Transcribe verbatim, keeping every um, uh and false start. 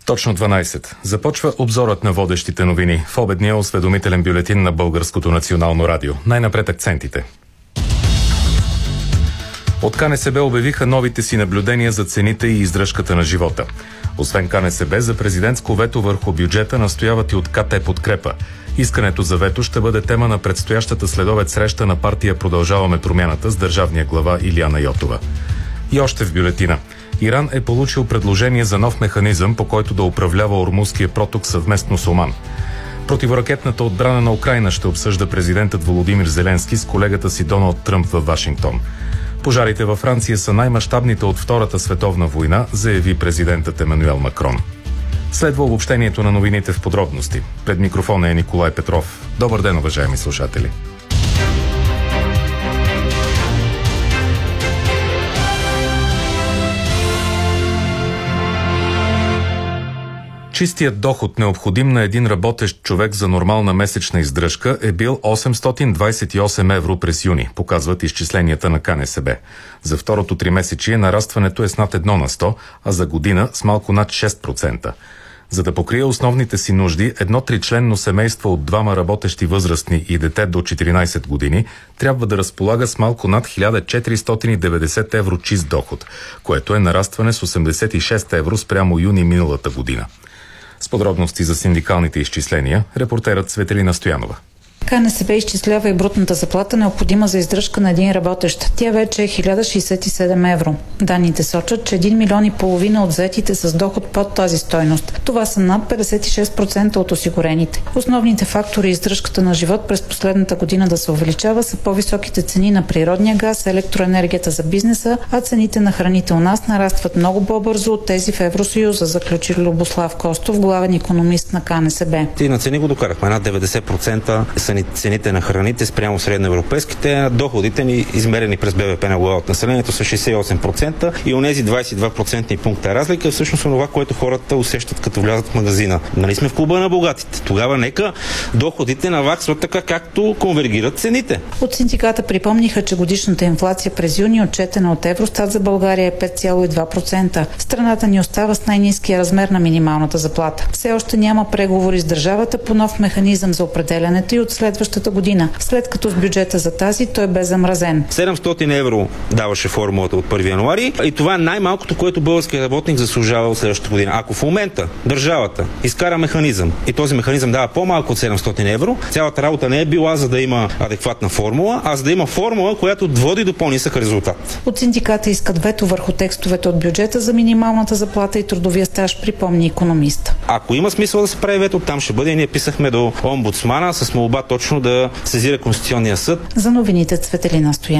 Точно дванайсет. Започва обзорът на водещите новини в обедния осведомителен бюлетин на Българското национално радио. Най-напред акцентите. От КНСБ обявиха новите си наблюдения за цените и издръжката на живота. Освен КНСБ, за президентско вето върху бюджета настояват и от КТ Подкрепа. Искането за вето ще бъде тема на предстоящата следобед среща на партия Продължаваме промяната с държавния глава Илияна Йотова. И още в бюлетина. Иран е получил предложение за нов механизъм, по който да управлява Ормузския проток съвместно с Оман. Противоракетната отбрана на Украйна ще обсъжда президентът Володимир Зеленски с колегата си Доналд Тръмп във Вашингтон. Пожарите във Франция са най-мащабните от Втората световна война, заяви президентът Емануел Макрон. Следва обобщението на новините в подробности. Пред микрофона е Николай Петров. Добър ден, уважаеми слушатели! Чистият доход, необходим на един работещ човек за нормална месечна издръжка, е бил осемстотин двадесет и осем евро през юни, показват изчисленията на КНСБ. За второто тримесечие нарастването е с над едно на сто, а за година с малко над шест процента. За да покрие основните си нужди, едно тричленно семейство от двама работещи възрастни и дете до четиринадесет години трябва да разполага с малко над хиляда четиристотин и деветдесет евро чист доход, което е нарастване с осемдесет и шест евро спрямо юни миналата година. С подробности за синдикалните изчисления, репортерът Светелина Стоянова. КНСБ изчислява и брутната заплата, необходима за издръжка на един работещ. Тя вече е хиляда шестдесет и седем евро. Данните сочат, че един милион и половина от заетите с доход под тази стойност. Това са над петдесет и шест процента от осигурените. Основните фактори издръжката на живот през последната година да се увеличава са по-високите цени на природния газ, електроенергията за бизнеса, а цените на храните у нас нарастват много по-бързо от тези в Евросъюза, заключи Любослав Костов, главен икономист на КНСБ. И на цени го докарахме. Над деветдесет процента са цените на храните спрямо средноевропейските, доходите ни, измерени през БВП на глава от населението, са шейсет и осем процента и онези двадесет и два процентни пункта разлика е всъщност това, което хората усещат като влязат в магазина. Нали сме в клуба на богатите? Тогава нека доходите наваксват така, както конвергират цените. От синдиката припомниха, че годишната инфлация през юни, отчетена от Евростат за България, е пет цяло и два процента. Страната ни остава с най-ниския размер на минималната заплата. Все още няма преговори с държавата по нов механизъм за определянето и от следващата година, след като с бюджета за тази той бе замразен. седемстотин евро даваше формулата от първи януари и това е най-малкото, което българският работник заслужава от следващата година. Ако в момента държавата изкара механизъм и този механизъм дава по-малко от седемстотин евро, цялата работа не е била за да има адекватна формула, а за да има формула, която води до по-нисък резултат. От синдиката искат вето върху текстовете от бюджета за минималната заплата и трудовия стаж, припомни икономист. Ако има смисъл да се прави вето, там ще бъде. Ние писахме до омбудсмана с молба точно да сезира Конституционния съд. За новините Цветелина Стоянова.